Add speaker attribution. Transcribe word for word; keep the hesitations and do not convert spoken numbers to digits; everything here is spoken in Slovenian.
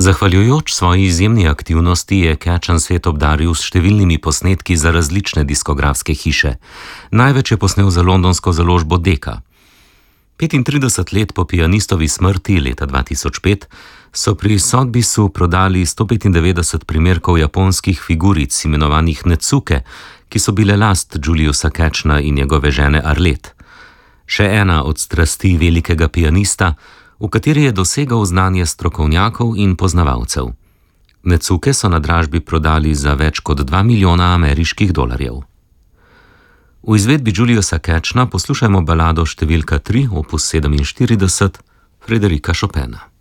Speaker 1: Zahvaljujoč svoji izjemni aktivnosti je Kečan svet obdaril s številnimi posnetki za različne diskografske hiše. Največ je posnel za londonsko založbo Decca. petintrideset let po pianistovi smrti leta dva tisoč pet so pri Sotheby'su prodali sto petindevetdeset primerkov japonskih figuric imenovanih Nezuke, ki so bile last Juliusa Kečana in njegove žene Arlette. Še ena od strasti velikega pianista, v kateri je dosegal znanje strokovnjakov in poznavalcev. Nezuke so na dražbi prodali za več kot dva milijona ameriških dolarjev. V izvedbi Juliusa Kečana poslušajmo balado številka tri, opus sedeminštirideset, Frederika Chopina.